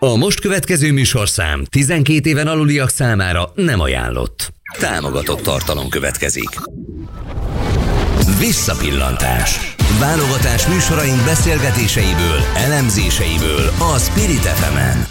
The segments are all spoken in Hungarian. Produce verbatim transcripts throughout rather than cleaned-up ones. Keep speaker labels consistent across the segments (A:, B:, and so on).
A: A most következő műsorszám tizenkét éven aluliak számára nem ajánlott. Támogatott tartalom következik. Visszapillantás. Válogatás műsoraink beszélgetéseiből, elemzéseiből a Spirit ef emen.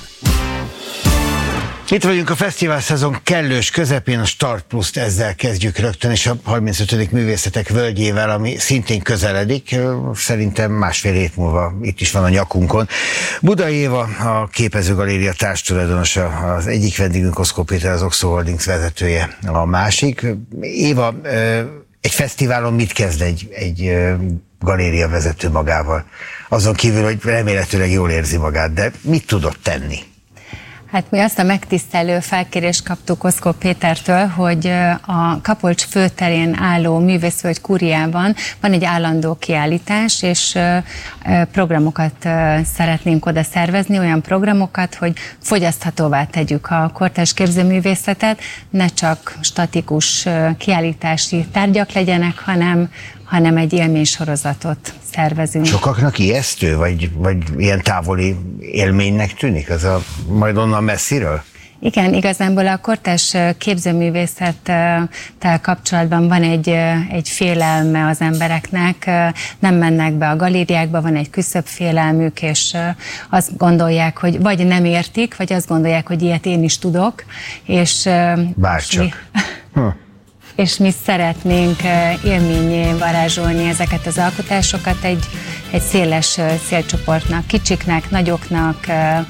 B: Itt vagyunk a fesztivál szezon kellős közepén, a Start Plus-t ezzel kezdjük rögtön, és a harmincötödik művészetek völgyével, ami szintén közeledik, szerintem másfél hét múlva itt is van a nyakunkon. Budai Éva, a Képezőgaléria társtulajdonosa, az egyik vendégünk, Oszkó Péter, az Oxo Holdings vezetője a másik. Éva, egy fesztiválon mit kezd egy, egy galéria vezető magával? Azon kívül, hogy remélhetőleg jól érzi magát, de mit tudott tenni?
C: Hát mi azt a megtisztelő felkérést kaptuk Oszkó Pétertől, hogy a Kapolcs főterén álló Művészvölgy Kúriában van egy állandó kiállítás, és programokat szeretnénk oda szervezni, olyan programokat, hogy fogyaszthatóvá tegyük a kortárs képzőművészetet, ne csak statikus kiállítási tárgyak legyenek, hanem hanem egy élménysorozatot szervezünk. Sokaknak
B: ijesztő, vagy, vagy ilyen távoli élménynek tűnik, az a majd onnan messziről?
C: Igen, igazából a kortárs képzőművészettel kapcsolatban van egy, egy félelme az embereknek, nem mennek be a galériákba, van egy küszöbb félelmük, és azt gondolják, hogy vagy nem értik, vagy azt gondolják, hogy ilyet én is tudok, és...
B: Bárcsak. Hm.
C: És mi szeretnénk élménnyé varázsolni ezeket az alkotásokat egy, egy széles célcsoportnak, kicsiknek, nagyoknak,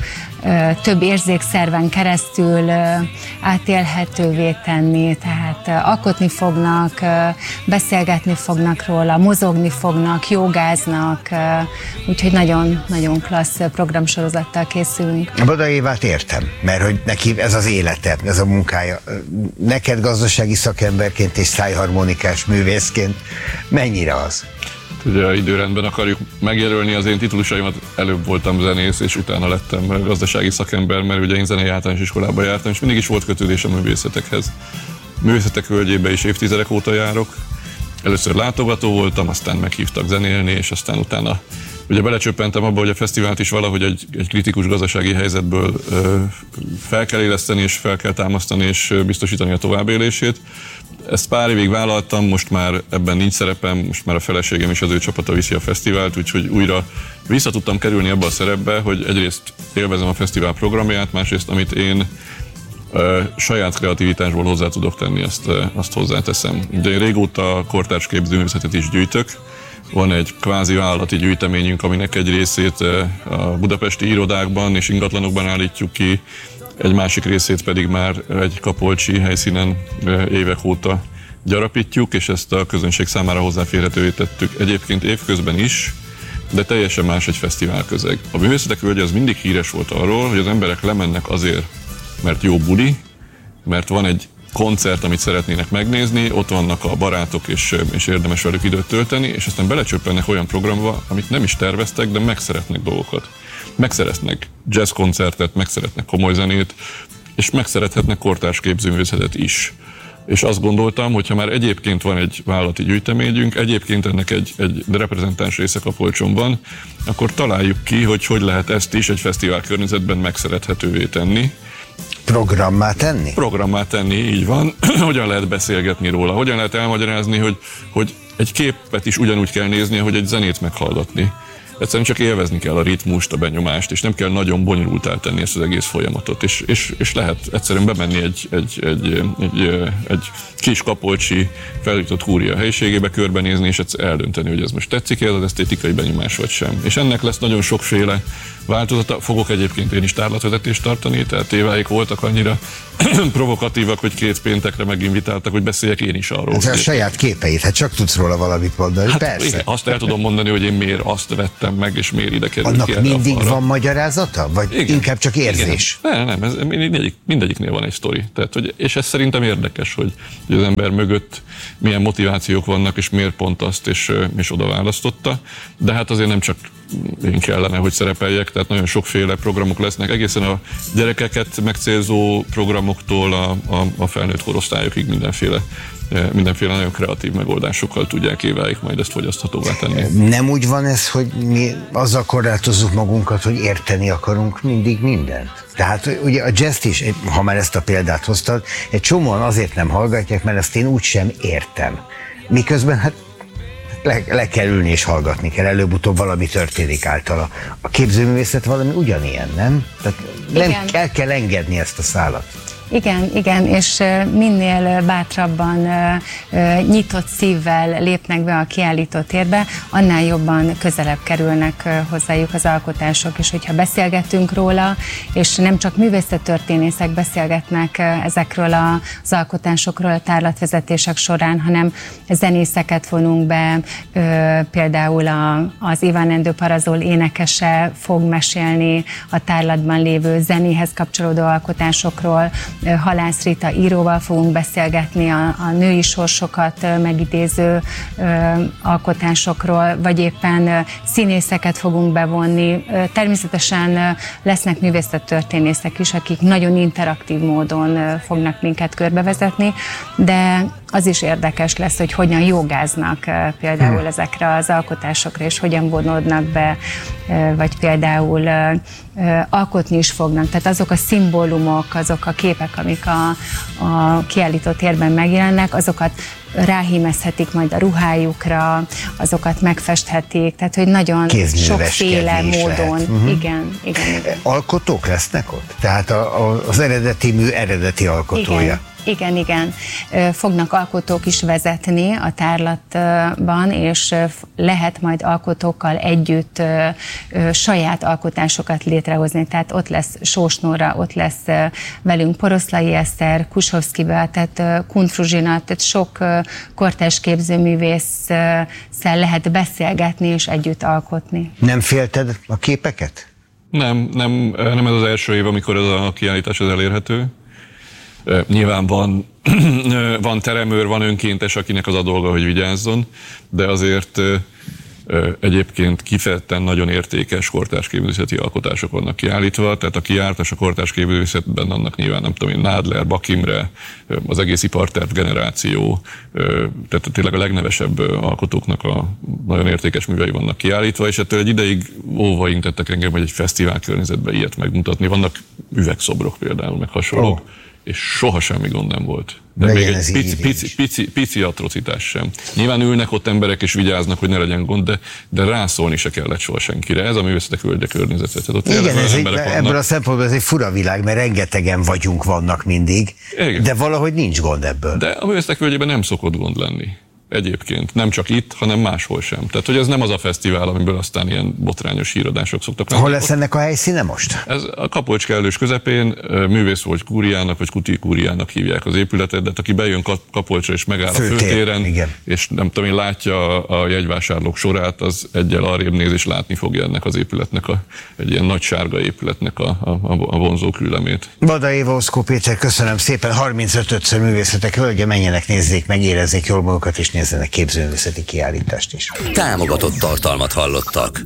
C: több érzékszerven keresztül átélhetővé tenni, tehát alkotni fognak, beszélgetni fognak róla, mozogni fognak, jogáznak, úgyhogy nagyon-nagyon klassz programsorozattal készülünk.
B: A Budai Évát értem, mert hogy neki ez az élete, ez a munkája. Neked gazdasági szakemberként és szájharmonikás művészként mennyire az?
D: Ugye időrendben akarjuk megjelölni az én titulusaimat, előbb voltam zenész, és utána lettem gazdasági szakember, mert ugye én zenei általános iskolába jártam, és mindig is volt kötődés a művészetekhez. Művészetek völgyébe is évtizedek óta járok. Először látogató voltam, aztán meghívtak zenélni, és aztán utána ugye belecsöppentem abba, hogy a fesztivált is valahogy egy, egy kritikus gazdasági helyzetből ö, fel kell éleszteni, és fel kell támasztani, és biztosítani a továbbélését. Ezt pár évig vállaltam, most már ebben nincs szerepem, most már a feleségem és az ő csapata viszi a fesztivált, úgyhogy újra vissza tudtam kerülni abba a szerepbe, hogy egyrészt élvezem a fesztivál programját, másrészt amit én ö, saját kreativitásból hozzá tudok tenni, azt, ö, azt hozzáteszem. Ugye én régóta kortárs képzőművészetet is gyűjtök. Van egy kvázi vállalati gyűjteményünk, aminek egy részét a budapesti irodákban és ingatlanokban állítjuk ki, egy másik részét pedig már egy kapolcsi helyszínen évek óta gyarapítjuk, és ezt a közönség számára hozzáférhetővé tettük egyébként évközben is, de teljesen más egy fesztivál közeg. A Művészetek Völgye az mindig híres volt arról, hogy az emberek lemennek azért, mert jó buli, mert van egy koncert, amit szeretnének megnézni, ott vannak a barátok, és, és érdemes velük időt tölteni, és aztán belecsöppennek olyan programba, amit nem is terveztek, de megszeretnek dolgokat. Megszeretnek jazzkoncertet, megszeretnek komoly zenét, és megszerethetnek kortárs képzőművészetet is. És azt gondoltam, hogy ha már egyébként van egy vállalati gyűjteményünk, egyébként ennek egy, egy reprezentáns része Kapolcson van, akkor találjuk ki, hogy hogy lehet ezt is egy fesztivál környezetben megszerethetővé tenni.
B: Programmá tenni?
D: Programmá tenni, így van. Hogyan lehet beszélgetni róla? Hogyan lehet elmagyarázni, hogy, hogy egy képet is ugyanúgy kell nézni, hogy egy zenét meghallgatni. Egyszerűen csak élvezni kell a ritmust, a benyomást, és nem kell nagyon bonyolultá tenni ezt az egész folyamatot. És, és, és lehet egyszerűen bemenni egy, egy, egy, egy, egy kis kapolcsi felújított kúria helyiségébe, körbenézni, és eldönteni, hogy ez most tetszik-e az esztétikai benyomás vagy sem. És ennek lesz nagyon sokféle változata. Fogok egyébként én is tárlatvezetést tartani, tehát éváig voltak annyira provokatívak, hogy két péntekre meginvitáltak, hogy beszéljek én is arról.
B: Ez a saját képeit, hát csak tudsz róla valamit mondani, hát persze.
D: Igen, azt el tudom mondani, hogy én miért azt vettem meg, és miért ide kerül
B: annak
D: ki
B: mindig
D: a
B: van magyarázata? Vagy igen, inkább csak érzés?
D: Igen. Nem, nem, ez mindegyik, mindegyiknél van egy sztori. Tehát, hogy, és ez szerintem érdekes, hogy, hogy az ember mögött milyen motivációk vannak, és miért pont azt, és, és oda választotta. De hát azért nem csak én kellene, hogy szerepeljek, tehát nagyon sokféle programok lesznek, egészen a gyerekeket megcélzó programoktól a, a, a felnőtt korosztályokig mindenféle mindenféle nagyon kreatív megoldásokkal tudják éváig majd ezt fogyaszthatóvá tenni.
B: Nem úgy van ez, hogy mi azzal korlátozzuk magunkat, hogy érteni akarunk mindig mindent? Tehát ugye a jazzt is, ha már ezt a példát hoztad, egy csomóan azért nem hallgatják, mert ezt én úgysem értem. Miközben hát le, le kell ülni és hallgatni kell, előbb-utóbb valami történik általa. A képzőművészet valami ugyanilyen, nem? Tehát nem el kell engedni ezt a szálat.
C: Igen, igen, és minél bátrabban, nyitott szívvel lépnek be a kiállító térbe, annál jobban közelebb kerülnek hozzájuk az alkotások, és hogyha beszélgetünk róla, és nem csak művészettörténészek beszélgetnek ezekről az alkotásokról a tárlatvezetések során, hanem zenészeket vonunk be, például az Iván Endő Parazol énekese fog mesélni a tárlatban lévő zenéhez kapcsolódó alkotásokról, Halász Rita íróval fogunk beszélgetni a, a női sorsokat megidéző ö, alkotásokról, vagy éppen ö, színészeket fogunk bevonni. Ö, természetesen ö, lesznek művészettörténészek is, akik nagyon interaktív módon ö, fognak minket körbevezetni, de az is érdekes lesz, hogy hogyan jogáznak ö, például hmm. ezekre az alkotásokra, és hogyan vonódnak be, ö, vagy például ö, ö, alkotni is fognak. Tehát azok a szimbólumok, azok a képek, amik a, a kiállító térben megjelennek, azokat ráhímezhetik majd a ruhájukra, azokat megfesthetik, tehát hogy nagyon sokféle módon. Uh-huh. Igen, igen, igen.
B: Alkotók lesznek ott? Tehát a, a, az eredeti mű eredeti alkotója?
C: Igen. Igen, igen. Fognak alkotók is vezetni a tárlatban, és lehet majd alkotókkal együtt saját alkotásokat létrehozni. Tehát ott lesz Sós Nóra, ott lesz velünk Poroszlai Eszter, Kusovszki Beata, tehát Kun Fruzsina, tehát sok kortárs képzőművésszel lehet beszélgetni és együtt alkotni.
B: Nem félted a képeket?
D: Nem, nem, nem ez az első év, amikor ez a kiállítás az elérhető. Nyilván van, van teremőr, van önkéntes, akinek az a dolga, hogy vigyázzon, de azért egyébként kifejezetten nagyon értékes kortárs képzőművészeti alkotások vannak kiállítva, tehát aki jártas a kortárs képzőművészetben, annak nyilván nem tudom én, Nádler, Bak Imre, az egész iparterv generáció, tehát tényleg a legnevesebb alkotóknak a nagyon értékes művei vannak kiállítva, és ettől egy ideig óva intettek engem, hogy egy fesztivál környezetben ilyet megmutatni. Vannak üvegszobrok például, meg hasonlók. Oh. És soha semmi gond nem volt. De
B: legyen
D: még egy pici, pici, pici, pici atrocitás sem. Nyilván ülnek ott emberek és vigyáznak, hogy ne legyen gond, de, de rászólni se kellett soha senkire. Ez a művészetek völgye környezetet. Ott
B: igen, ez egy, ebből a szempontból ez egy fura világ, mert rengetegen vagyunk, vannak mindig, igen. De valahogy nincs gond ebből.
D: De a művészetek völgyében nem szokott gond lenni. Egyébként. Nem csak itt, hanem máshol sem. Tehát, hogy ez nem az a fesztivál, amiből aztán ilyen botrányos híradások szoktak lenni.
B: Hol lesz ennek a helyszíne most?
D: Ez a Kapolcs kellős közepén, művészfolt kúriának, vagy kuti kúriának hívják az épületet, de hát aki bejön Kapolcsra és megáll Főtér, a főtéren, igen. És nem tudom én, látja a jegyvásárlók sorát, az egyel arrébb néz és látni fogja ennek az épületnek, a, egy ilyen nagy sárga épületnek a, a, a vonzó küllemét.
B: Bada Éva, Oszkó Péter, köszönöm szépen. harmincöt-ször művészetek völgye, menjenek, nézzék meg, érezzék jól magukat, és nézzenek képzőművészeti kiállítást is.
A: Támogatott tartalmat hallottak.